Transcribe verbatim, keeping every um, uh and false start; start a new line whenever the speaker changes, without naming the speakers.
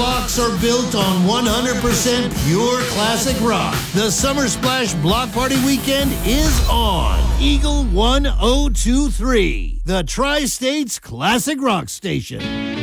blocks are built on one hundred percent pure classic rock. The Summer Splash Block Party Weekend is on Eagle one oh two three, the Tri-States Classic Rock Station.